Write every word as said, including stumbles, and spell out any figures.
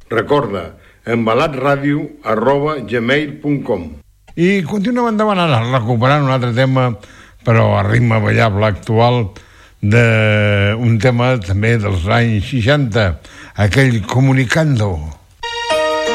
Recorda, embalatradio arroba gmail punt com. I continuem endavant ara, recuperant un altre tema, però a ritme ballable actual, d'un tema també dels anys seixanta, aquell Comunicando.